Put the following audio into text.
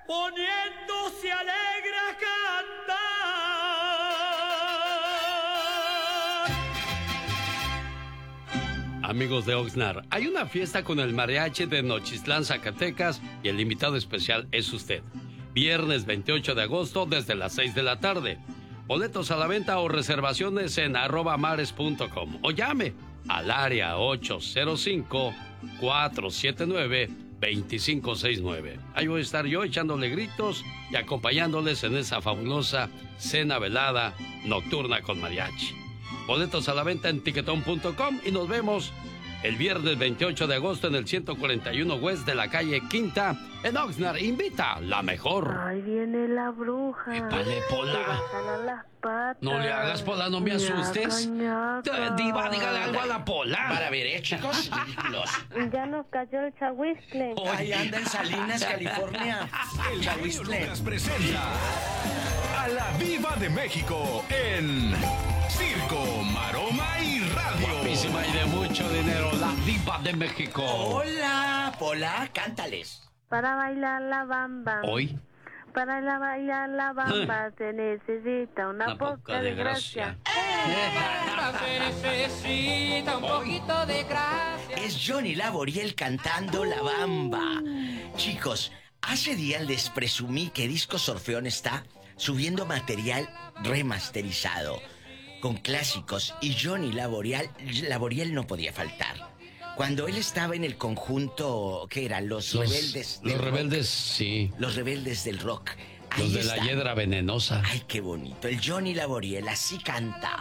poniéndose alegre a cantar. Amigos de Oxnard, hay una fiesta con el mariachi de Nochistlán, Zacatecas, y el invitado especial es usted. Viernes 28 de agosto desde las 6 de la tarde. Boletos a la venta o reservaciones en @mares.com o llame al área 805-479-2569. Ahí voy a estar yo echándole gritos y acompañándoles en esa fabulosa cena velada nocturna con mariachi. Boletos a la venta en tiquetón.com y nos vemos el viernes 28 de agosto en el 141 West de la calle Quinta en Oxnard. Invita la mejor. Ahí viene la bruja. Vale, Pola. Las patas. No le hagas, Pola, no me asustes. Diva, dígale algo a la Pola. Para ver, chicos, ridículos. Ya nos cayó el chahuistle. Ahí anda en Salinas, California. El Lucas presenta a la Diva de México en Circo, Maroma y Radio. Guapísima y de mucho dinero, la Diva de México. Hola, Pola, cántales. Para bailar la bamba. Hoy, Para bailar la bamba se necesita una poca de gracia. Se necesita un poquito de gracia. Es Johnny Laboriel cantando La Bamba. Chicos, hace días les presumí que Discos Orfeón está subiendo material remasterizado con clásicos y Johnny Laboriel no podía faltar. Cuando él estaba en el conjunto, ¿qué era? Los Rebeldes del Los Rock. Rebeldes, sí. Los Rebeldes del Rock. Los Ahí de la está. Hiedra Venenosa. Ay, qué bonito. El Johnny Laboriel así canta.